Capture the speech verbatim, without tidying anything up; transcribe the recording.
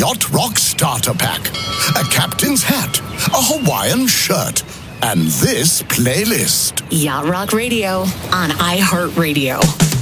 Yacht Rock Starter Pack, a captain's hat, a Hawaiian shirt, and this playlist. Yacht Rock Radio on iHeartRadio.